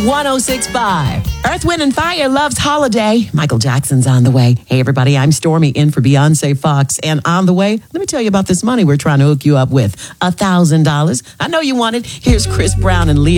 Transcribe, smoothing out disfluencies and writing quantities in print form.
1065. Earth, Wind, and Fire loves Holiday. Michael Jackson's on the way. Hey, everybody, I'm Stormy in for Beyonce Fox. And on the way, let me tell you about this money we're trying to hook you up with. $1,000. I know you want it. Here's Chris Brown and Leah.